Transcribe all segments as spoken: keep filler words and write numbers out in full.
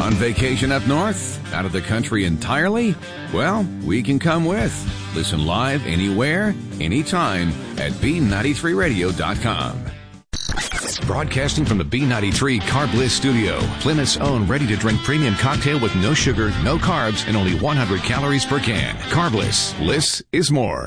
On vacation up north? Out of the country entirely? Well, we can come with. Listen live anywhere, anytime at B ninety-three radio dot com. Broadcasting from the B ninety-three Carb Bliss studio, Plymouth's own ready-to-drink premium cocktail with no sugar, no carbs, and only one hundred calories per can. Carb Bliss. Bliss is more.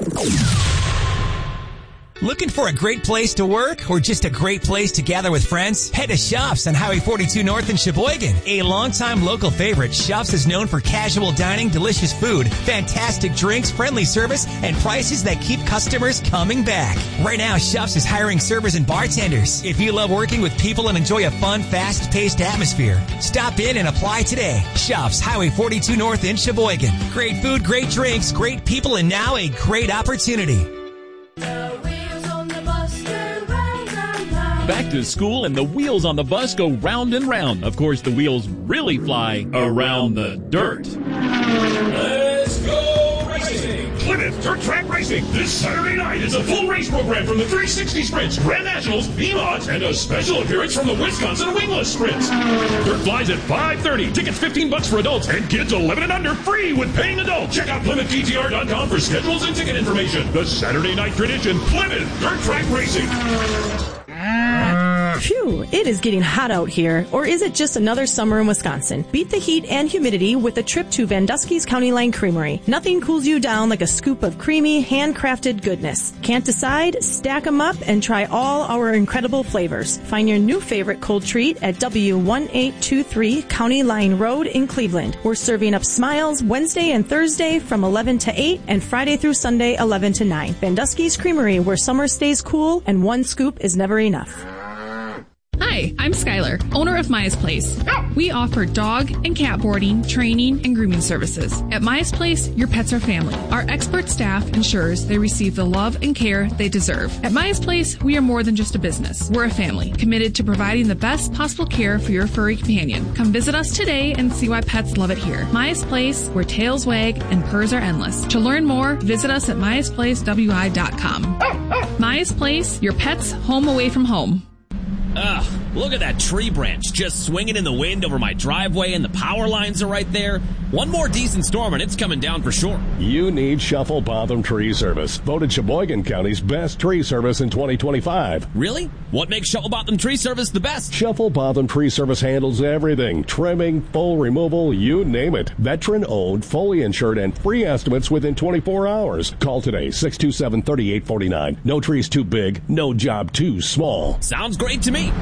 Looking for a great place to work or just a great place to gather with friends? Head to Shops on Highway forty-two North in Sheboygan. A longtime local favorite, Shops is known for casual dining, delicious food, fantastic drinks, friendly service, and prices that keep customers coming back. Right now, Shops is hiring servers and bartenders. If you love working with people and enjoy a fun, fast-paced atmosphere, stop in and apply today. Shops, Highway forty-two North in Sheboygan. Great food, great drinks, great people, and now a great opportunity. Back to school and the wheels on the bus go round and round. Of course, the wheels really fly around the dirt. Let's go racing! Plymouth Dirt Track Racing. This Saturday night is a full race program from the three sixty Sprints, Grand Nationals, B-Mods, and a special appearance from the Wisconsin Wingless Sprints. Dirt flies at five thirty. Tickets fifteen bucks for adults and kids eleven and under free with paying adults. Check out Plymouth D T R dot com for schedules and ticket information. The Saturday night tradition, Plymouth Dirt Track Racing. Phew, it is getting hot out here. Or is it just another summer in Wisconsin? Beat the heat and humidity with a trip to Vandusky's County Line Creamery. Nothing cools you down like a scoop of creamy, handcrafted goodness. Can't decide? Stack them up and try all our incredible flavors. Find your new favorite cold treat at W one eight two three County Line Road in Cleveland. We're serving up smiles Wednesday and Thursday from eleven to eight and Friday through Sunday eleven to nine. Vandusky's Creamery, where summer stays cool and one scoop is never enough. Hi, I'm Skylar, owner of Maya's Place. We offer dog and cat boarding, training, and grooming services. At Maya's Place, your pets are family. Our expert staff ensures they receive the love and care they deserve. At Maya's Place, we are more than just a business. We're a family, committed to providing the best possible care for your furry companion. Come visit us today and see why pets love it here. Maya's Place, where tails wag and purrs are endless. To learn more, visit us at myas place w i dot com. Maya's Place, your pet's home away from home. Ugh, look at that tree branch just swinging in the wind over my driveway and the power lines are right there. One more decent storm and it's coming down for sure. You need Shuffle Botham Tree Service. Voted Sheboygan County's best tree service in twenty twenty-five. Really? What makes Shuffle Botham Tree Service the best? Shuffle Botham Tree Service handles everything. Trimming, full removal, you name it. Veteran-owned, fully insured, and free estimates within twenty-four hours. Call today, six two seven, three eight four nine. No tree's too big, no job too small. Sounds great to me.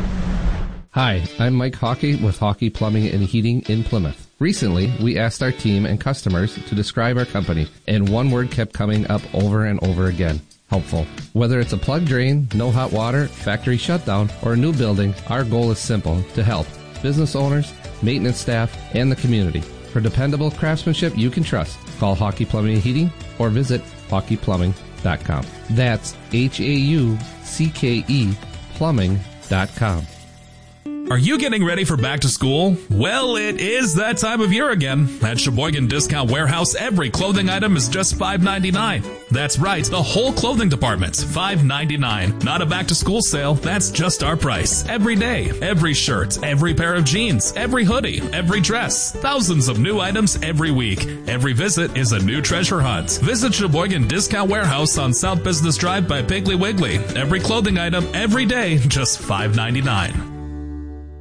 Hi, I'm Mike Hockey with Hockey Plumbing and Heating in Plymouth. Recently, we asked our team and customers to describe our company, and one word kept coming up over and over again: helpful. Whether it's a plug drain, no hot water, factory shutdown, or a new building, our goal is simple: to help business owners, maintenance staff, and the community. For dependable craftsmanship you can trust, call Hockey Plumbing and Heating or visit hockey plumbing dot com. That's H A U C K E plumbing dot com. Are you getting ready for back to school? Well, it is that time of year again. At Sheboygan Discount Warehouse, every clothing item is just five ninety-nine. That's right, the whole clothing department's five ninety-nine. Not a back to school sale, that's just our price. Every day, every shirt, every pair of jeans, every hoodie, every dress. Thousands of new items every week. Every visit is a new treasure hunt. Visit Sheboygan Discount Warehouse on South Business Drive by Piggly Wiggly. Every clothing item, every day, just five ninety-nine.